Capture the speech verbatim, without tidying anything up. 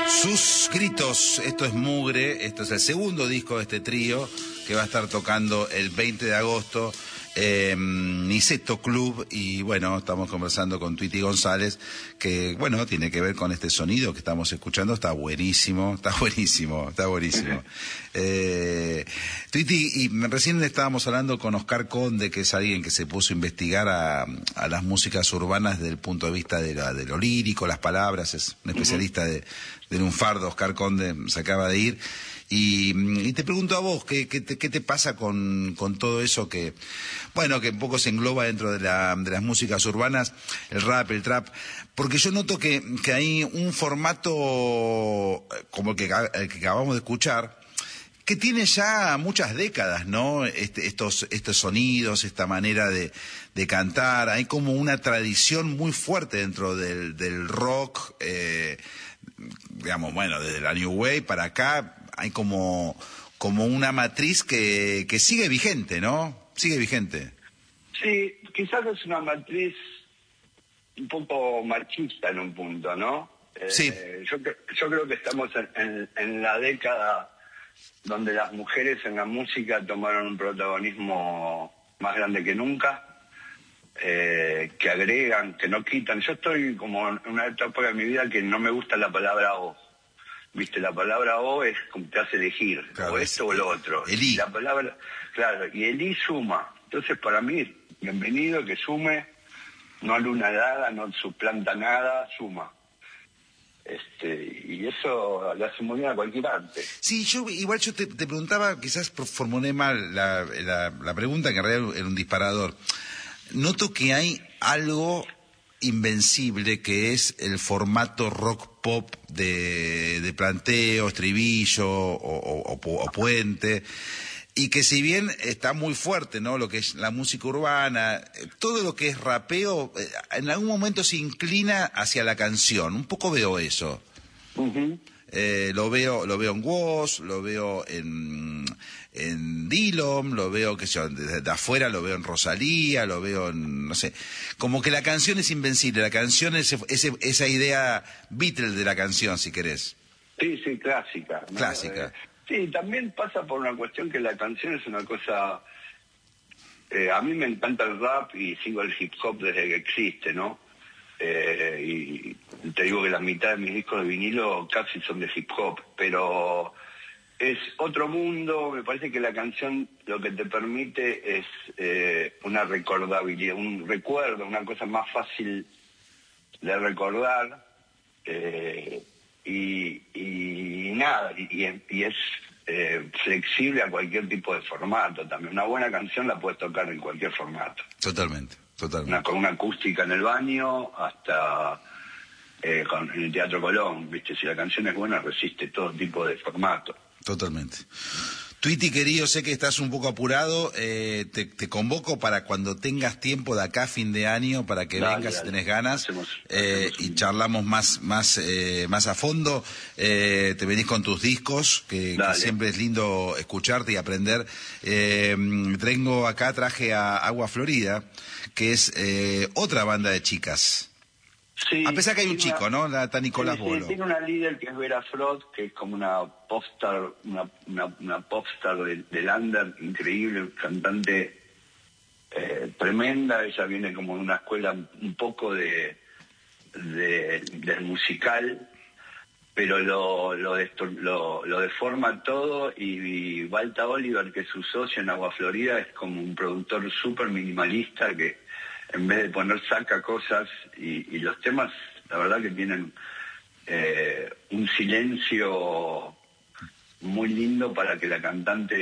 Sus gritos, esto es Mugre, esto es el segundo disco de este trío que va a estar tocando el veinte de agosto en Niceto Club. Y bueno, estamos conversando con Tweety González, que bueno, tiene que ver con este sonido que estamos escuchando. Está buenísimo, está buenísimo, está buenísimo. eh, Tweety, y recién estábamos hablando con Oscar Conde, que es alguien que se puso a investigar a, a las músicas urbanas desde el punto de vista de, la, de lo lírico, las palabras. Es un especialista de, de lunfardo. Oscar Conde se acaba de ir. Y, y te pregunto a vos, ¿qué, qué, te, qué te pasa con, con todo eso que, bueno, que un poco se engloba dentro de, la, de las músicas urbanas, el rap, el trap? Porque yo noto que, que hay un formato como el que, el que acabamos de escuchar, que tiene ya muchas décadas, ¿no? Este, estos, estos sonidos, esta manera de, de cantar. Hay como una tradición muy fuerte dentro del, del rock, eh, digamos, bueno, desde la New Wave para acá. Hay como, como una matriz que, que sigue vigente, ¿no? Sigue vigente. Sí, quizás es una matriz un poco machista en un punto, ¿no? Sí. Eh, yo, yo creo que estamos en, en, en la década donde las mujeres en la música tomaron un protagonismo más grande que nunca, eh, que agregan, que no quitan. Yo estoy como en una etapa de mi vida que no me gusta la palabra o. Viste, la palabra o es como te hace elegir, claro, o esto o lo otro. El I. La palabra, claro, y el I suma. Entonces, para mí, bienvenido, que sume, no aluna nada, no suplanta nada, suma. Este, y eso le hace muy bien a cualquier arte. Sí, yo igual yo te, te preguntaba, quizás formulé mal la, la, la pregunta, que en realidad era un disparador. Noto que hay algo invencible que es el formato rock pop de, de planteo, estribillo o, o, o, o puente, y que si bien está muy fuerte, ¿no?, lo que es la música urbana, todo lo que es rapeo, en algún momento se inclina hacia la canción. Un poco veo eso. Uh-huh. Eh, lo veo, lo veo en Woz, lo veo en, en Dillom, lo veo, que sé, desde de afuera lo veo en Rosalía, lo veo en, no sé, como que la canción es invencible, la canción es ese, esa idea Beatles de la canción, si querés. Sí, sí, clásica, ¿no? Clásica. Eh, sí, también pasa por una cuestión que la canción es una cosa. Eh, a mí me encanta el rap y sigo el hip hop desde que existe, ¿no? Eh, y te digo que la mitad de mis discos de vinilo casi son de hip hop, pero es otro mundo. Me parece que la canción lo que te permite es eh, una recordabilidad, un recuerdo, una cosa más fácil de recordar, eh, y, y nada, y, y es eh, flexible a cualquier tipo de formato también. Una buena canción la puedes tocar en cualquier formato. Totalmente. Totalmente. Una, con una acústica en el baño hasta eh, con, en el Teatro Colón, ¿viste? Si la canción es buena, resiste todo tipo de formato. Totalmente. Tweety, querido, sé que estás un poco apurado, eh, te, te convoco para cuando tengas tiempo de acá a fin de año, para que dale, vengas dale. si tenés ganas, hacemos, eh, hacemos y charlamos más más eh, más a fondo. Eh, te venís con tus discos, que, que siempre es lindo escucharte y aprender. Eh, tengo acá, traje a Agua Florida, que es eh, otra banda de chicas. Sí, a pesar que hay un una, chico, ¿no? La, está Nicolás sí, Bolo. Sí, tiene una líder que es Vera Frot, que es como una popstar, una, una, una popstar del, del under, increíble, cantante eh, tremenda. Ella viene como de una escuela un poco de, de del musical, pero lo lo, lo, lo deforma todo. Y, y Balta Oliver, que es su socio en Agua Florida, es como un productor súper minimalista que en vez de poner saca cosas, y, y los temas, la verdad que tienen eh, un silencio muy lindo para que la cantante